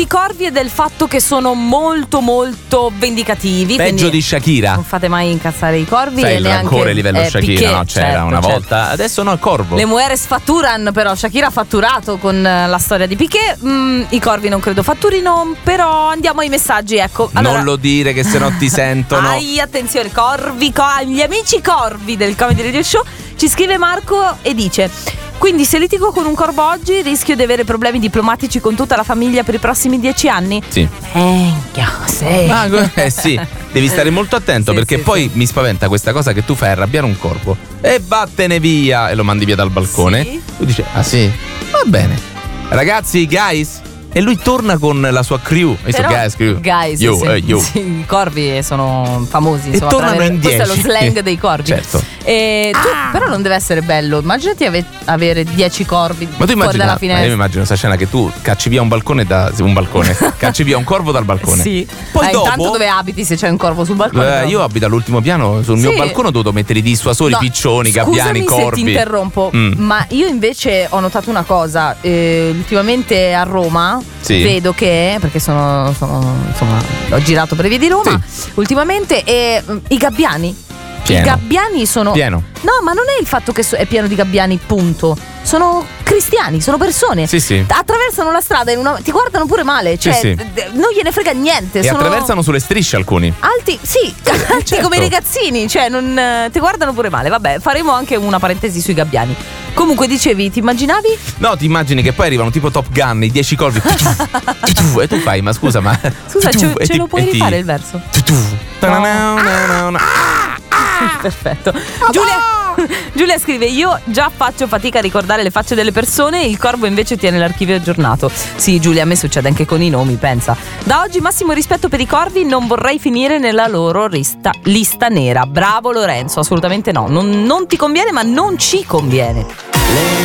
i corvi e del fatto che sono molto molto vendicativi. Peggio di Shakira. Non fate mai incazzare i corvi. Sai e il neanche rancore livello Shakira, Piqué, no? C'era certo, una certo. volta, adesso no, il corvo. Le mujeres fatturan, però Shakira ha fatturato con la storia di Piqué. I corvi non credo fatturino, però andiamo ai messaggi, ecco. Allora, non lo dire che se no ti sentono. Attenzione, corvi, gli amici corvi del Comedy Radio Show. Ci scrive Marco e dice: quindi se litigo con un corvo oggi rischio di avere problemi diplomatici con tutta la famiglia per i prossimi 10 anni? Sì. Sì, devi stare molto attento, Sì, perché sì, poi mi spaventa questa cosa che tu fai arrabbiare un corvo e vattene via e lo mandi via dal balcone. Sì. Tu dici: ah sì, va bene. Ragazzi, guys. E lui torna con la sua crew. Però, guys, yo, sì, yo. sì, i corvi sono famosi, E insomma, tornano in 10. questo è lo slang dei corvi. Certo. Però non deve essere bello. Immaginati avere 10 corvi Ma tu fuori dalla io finestra. mi immagino questa scena che tu cacci via un balcone cacci via un corvo dal balcone. Sì. Poi dopo intanto dove abiti se c'è un corvo sul balcone? io abito all'ultimo piano, sul mio balcone ho dovuto mettere i dissuasori, No, piccioni, gabbiani, scusami corvi. se ti interrompo, ma io invece ho notato una cosa. Ultimamente a Roma vedo che, perché sono insomma, ho girato per le vie di Roma ultimamente, e i gabbiani. Pieno. I gabbiani sono pieno. No, ma non è il fatto che è pieno di gabbiani, punto. Sono cristiani, sono persone. Sì. Attraversano la strada ti guardano pure male, cioè Sì. non gliene frega niente. E attraversano sulle strisce alcuni. Alti, alti certo. come i ragazzini, cioè non ti guardano pure male. Vabbè, faremo anche una parentesi sui gabbiani. Comunque dicevi, ti immaginavi? No, ti immagini che poi arrivano tipo Top Gun, i 10 corvi. E tu fai, ma scusa, ce lo puoi rifare il verso? Perfetto. Giulia scrive: io già faccio fatica a ricordare le facce delle persone, il corvo invece tiene l'archivio aggiornato. Sì, Giulia, a me succede anche con i nomi, pensa. Da oggi massimo rispetto per i corvi, non vorrei finire nella loro lista nera. Bravo Lorenzo, assolutamente no. Non ti conviene, ma non ci conviene.